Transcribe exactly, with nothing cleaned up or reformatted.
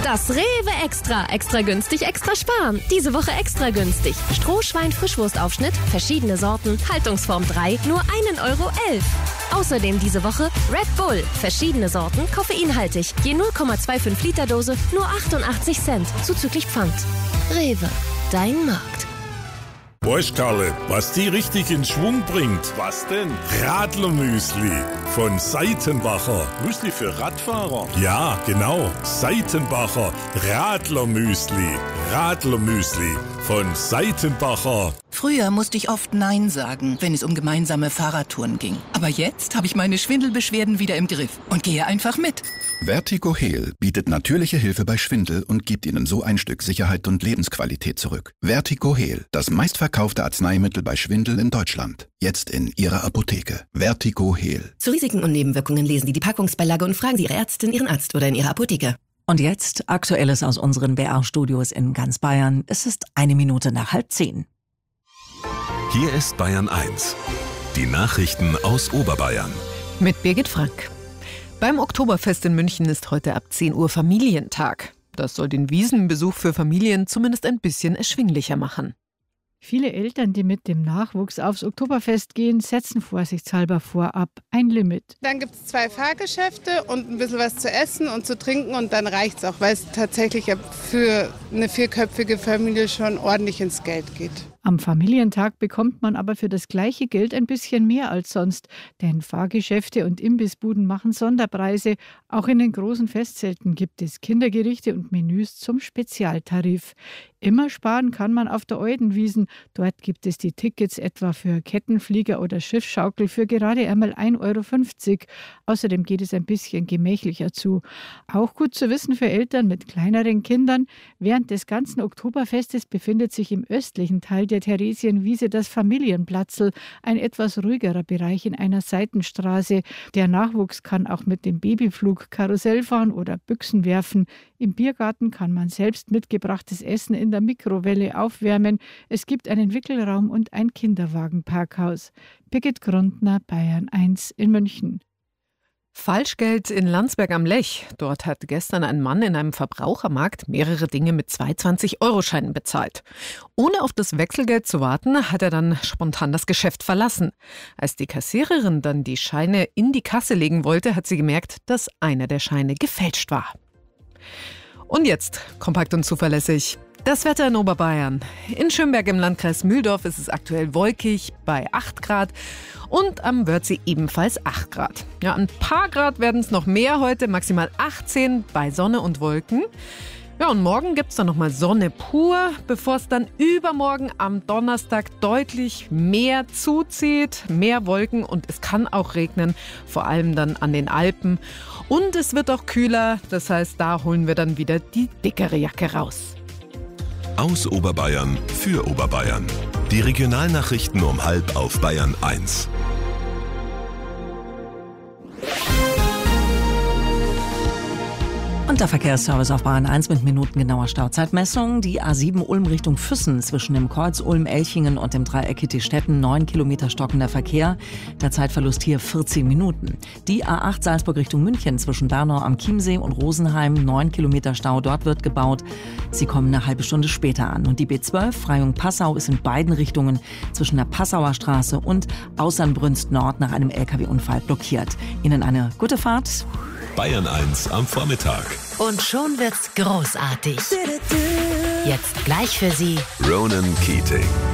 Das Rewe Extra. Extra günstig, extra sparen. Diese Woche extra günstig. Strohschwein Frischwurstaufschnitt, verschiedene Sorten, Haltungsform drei, nur einen Euro elf. Außerdem diese Woche Red Bull, verschiedene Sorten, koffeinhaltig. Je null Komma fünfundzwanzig Liter Dose, nur achtundachtzig Cent, zuzüglich Pfand. Rewe, dein Markt. Weißt Karle, was die richtig in Schwung bringt? Was denn? Radlermüsli von Seitenbacher. Müsli für Radfahrer? Ja, genau. Seitenbacher Radlermüsli. Radlermüsli von Seitenbacher. Früher musste ich oft Nein sagen, wenn es um gemeinsame Fahrradtouren ging. Aber jetzt habe ich meine Schwindelbeschwerden wieder im Griff und gehe einfach mit. Vertigo-Heal bietet natürliche Hilfe bei Schwindel und gibt Ihnen so ein Stück Sicherheit und Lebensqualität zurück. Vertigo-Heal, das meistverkaufte Arzneimittel bei Schwindel in Deutschland. Jetzt in Ihrer Apotheke. Vertigo-Heal. Zu Risiken und Nebenwirkungen lesen Sie die Packungsbeilage und fragen Sie Ihre Ärztin, Ihren Arzt oder in Ihrer Apotheke. Und jetzt Aktuelles aus unseren B R-Studios in ganz Bayern. Es ist eine Minute nach halb zehn. Hier ist Bayern eins. Die Nachrichten aus Oberbayern. Mit Birgit Frank. Beim Oktoberfest in München ist heute ab zehn Uhr Familientag. Das soll den Wiesenbesuch für Familien zumindest ein bisschen erschwinglicher machen. Viele Eltern, die mit dem Nachwuchs aufs Oktoberfest gehen, setzen vorsichtshalber vorab ein Limit. Dann gibt es zwei Fahrgeschäfte und ein bisschen was zu essen und zu trinken und dann reicht es auch, weil es tatsächlich für eine vierköpfige Familie schon ordentlich ins Geld geht. Am Familientag bekommt man aber für das gleiche Geld ein bisschen mehr als sonst, denn Fahrgeschäfte und Imbissbuden machen Sonderpreise. Auch in den großen Festzelten gibt es Kindergerichte und Menüs zum Spezialtarif. Immer sparen kann man auf der Eudenwiesen. Dort gibt es die Tickets etwa für Kettenflieger oder Schiffsschaukel für gerade einmal ein Euro fünfzig. Außerdem geht es ein bisschen gemächlicher zu. Auch gut zu wissen für Eltern mit kleineren Kindern. Während des ganzen Oktoberfestes befindet sich im östlichen Teil der Theresienwiese das Familienplatzl, ein etwas ruhigerer Bereich in einer Seitenstraße. Der Nachwuchs kann auch mit dem Babyflug Karussell fahren oder Büchsen werfen. Im Biergarten kann man selbst mitgebrachtes Essen in der Mikrowelle aufwärmen. Es gibt einen Wickelraum und ein Kinderwagenparkhaus. Birgit Grundner, Bayern eins in München. Falschgeld in Landsberg am Lech. Dort hat gestern ein Mann in einem Verbrauchermarkt mehrere Dinge mit zwei zwanzig-Euro-Scheinen bezahlt. Ohne auf das Wechselgeld zu warten, hat er dann spontan das Geschäft verlassen. Als die Kassiererin dann die Scheine in die Kasse legen wollte, hat sie gemerkt, dass einer der Scheine gefälscht war. Und jetzt kompakt und zuverlässig. Das Wetter in Oberbayern. In Schönberg im Landkreis Mühldorf ist es aktuell wolkig bei acht Grad und am Wörthsee ebenfalls acht Grad. Ja, ein paar Grad werden es noch mehr heute, maximal achtzehn bei Sonne und Wolken. Ja, und morgen gibt es dann nochmal Sonne pur, bevor es dann übermorgen am Donnerstag deutlich mehr zuzieht, mehr Wolken und es kann auch regnen, vor allem dann an den Alpen. Und es wird auch kühler, das heißt, da holen wir dann wieder die dickere Jacke raus. Aus Oberbayern für Oberbayern. Die Regionalnachrichten um halb auf Bayern eins. Und der Verkehrsservice auf Bayern eins mit minutengenauer Stauzeitmessung. Die A sieben Ulm Richtung Füssen zwischen dem Kreuz Ulm-Elchingen und dem Dreieck Kittistetten. neun Kilometer stockender Verkehr. Der Zeitverlust hier vierzehn Minuten. Die A acht Salzburg Richtung München zwischen Bernau am Chiemsee und Rosenheim. neun Kilometer Stau, dort wird gebaut. Sie kommen eine halbe Stunde später an. Und die B zwölf Freyung-Passau ist in beiden Richtungen zwischen der Passauer Straße und Ausernbrünst Nord nach einem L K W-Unfall blockiert. Ihnen eine gute Fahrt. Bayern eins am Vormittag. Und schon wird's großartig. Jetzt gleich für Sie Ronan Keating.